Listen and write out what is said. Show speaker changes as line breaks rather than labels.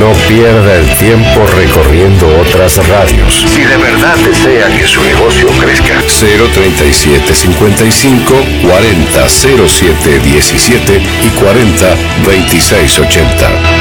No pierda el tiempo recorriendo otras radios. Si de verdad desea que su negocio crezca. 03755 400717 y 402680.